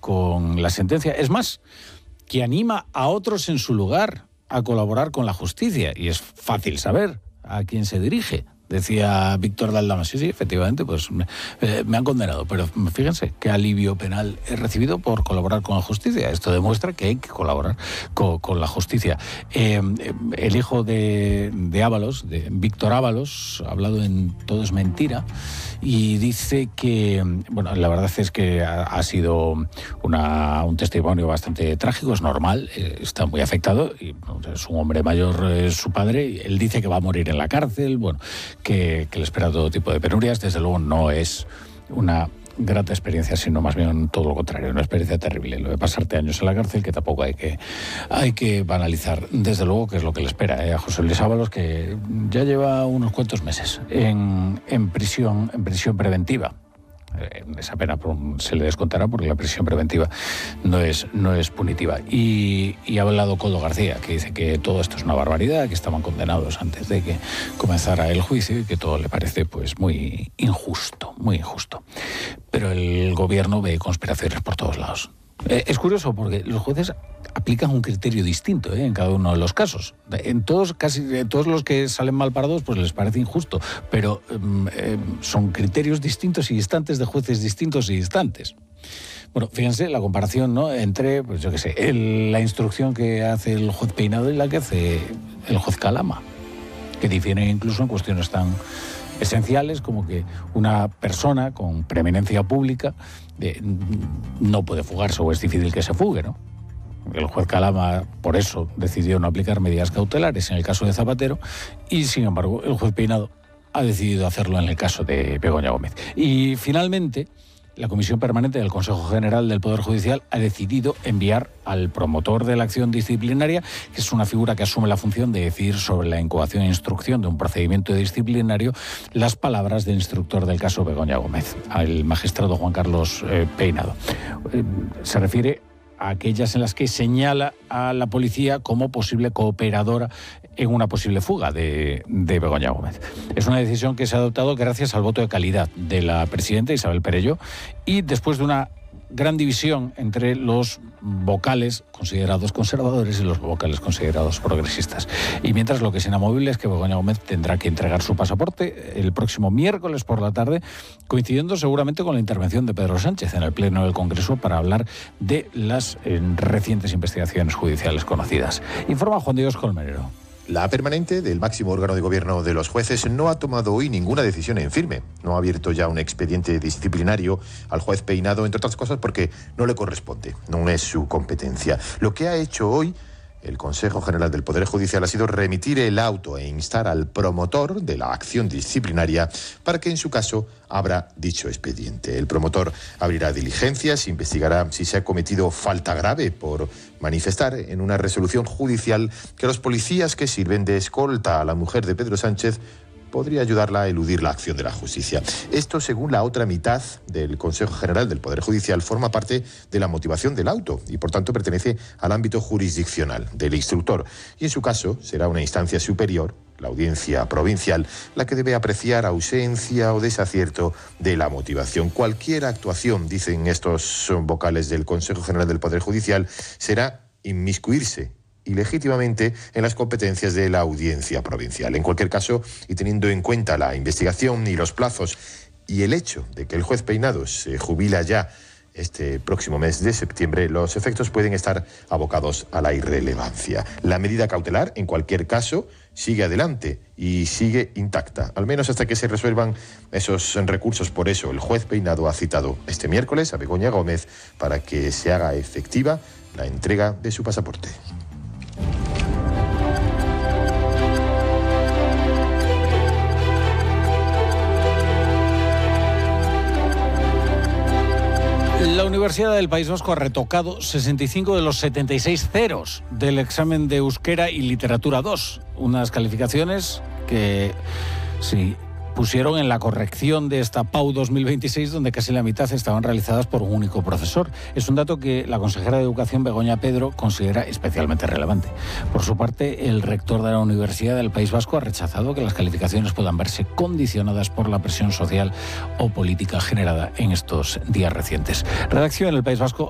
con la sentencia. Es más, que anima a otros en su lugar a colaborar con la justicia. Y es fácil saber a quién se dirige. Decía Víctor de Aldama, sí, efectivamente, pues me han condenado, pero fíjense qué alivio penal he recibido por colaborar con la justicia. Esto demuestra que hay que colaborar con la justicia. El hijo de Ábalos, de Víctor Ábalos, ha hablado en Todo es mentira y dice que, bueno, la verdad es que ha sido un testimonio bastante trágico, es normal, está muy afectado, y es un hombre mayor, su padre, y él dice que va a morir en la cárcel, bueno, que le espera todo tipo de penurias. Desde luego no es una grata experiencia, sino más bien todo lo contrario, una experiencia terrible. Lo de pasarte años en la cárcel, que tampoco hay que banalizar. Desde luego que es lo que le espera a José Luis Ábalos, que ya lleva unos cuantos meses en prisión preventiva. Esa pena se le descontará porque la prisión preventiva no es punitiva. Y ha hablado Koldo García, que dice que todo esto es una barbaridad, que estaban condenados antes de que comenzara el juicio y que todo le parece pues muy injusto. Pero el gobierno ve conspiraciones por todos lados. Es curioso porque los jueces aplican un criterio distinto en cada uno de los casos. Casi en todos los que salen mal parados pues les parece injusto, pero son criterios distintos y distantes de jueces distintos y distantes. Bueno, fíjense la comparación, ¿no?, entre, pues yo qué sé, la instrucción que hace el juez Peinado y la que hace el juez Calama, que difieren incluso en cuestiones tan esenciales como que una persona con preeminencia pública no puede fugarse, o es difícil que se fugue, ¿no? El juez Calama, por eso, decidió no aplicar medidas cautelares en el caso de Zapatero, y sin embargo el juez Peinado ha decidido hacerlo en el caso de Begoña Gómez. Y finalmente, la Comisión Permanente del Consejo General del Poder Judicial ha decidido enviar al promotor de la acción disciplinaria, que es una figura que asume la función de decidir sobre la incoación e instrucción de un procedimiento disciplinario, las palabras del instructor del caso Begoña Gómez, al magistrado Juan Carlos Peinado. Se refiere a aquellas en las que señala a la policía como posible cooperadora en una posible fuga de Begoña Gómez. Es una decisión que se ha adoptado gracias al voto de calidad de la presidenta Isabel Perelló y después de una gran división entre los vocales considerados conservadores y los vocales considerados progresistas. Y mientras, lo que es inamovible es que Begoña Gómez tendrá que entregar su pasaporte el próximo miércoles por la tarde, coincidiendo seguramente con la intervención de Pedro Sánchez en el Pleno del Congreso para hablar de las recientes investigaciones judiciales conocidas. Informa Juan Diego Colmenero. La permanente del máximo órgano de gobierno de los jueces no ha tomado hoy ninguna decisión en firme. No ha abierto ya un expediente disciplinario al juez Peinado, entre otras cosas porque no le corresponde, no es su competencia. Lo que ha hecho hoy el Consejo General del Poder Judicial ha sido remitir el auto e instar al promotor de la acción disciplinaria para que en su caso abra dicho expediente. El promotor abrirá diligencias, investigará si se ha cometido falta grave por manifestar en una resolución judicial que los policías que sirven de escolta a la mujer de Pedro Sánchez podría ayudarla a eludir la acción de la justicia. Esto, según la otra mitad del Consejo General del Poder Judicial, forma parte de la motivación del auto y, por tanto, pertenece al ámbito jurisdiccional del instructor. Y, en su caso, será una instancia superior, la Audiencia Provincial, la que debe apreciar ausencia o desacierto de la motivación. Cualquier actuación, dicen estos vocales del Consejo General del Poder Judicial, será inmiscuirse ilegítimamente en las competencias de la Audiencia Provincial. En cualquier caso, y teniendo en cuenta la investigación y los plazos y el hecho de que el juez Peinado se jubila ya este próximo mes de septiembre, los efectos pueden estar abocados a la irrelevancia. La medida cautelar, en cualquier caso, sigue adelante y sigue intacta, al menos hasta que se resuelvan esos recursos. Por eso, el juez Peinado ha citado este miércoles a Begoña Gómez para que se haga efectiva la entrega de su pasaporte. La Universidad del País Vasco ha retocado 65 de los 76 ceros del examen de Euskera y Literatura 2, unas calificaciones que sí pusieron en la corrección de esta PAU 2026, donde casi la mitad estaban realizadas por un único profesor. Es un dato que la consejera de Educación, Begoña Pedro, considera especialmente relevante. Por su parte, el rector de la Universidad del País Vasco ha rechazado que las calificaciones puedan verse condicionadas por la presión social o política generada en estos días recientes. Redacción en el País Vasco.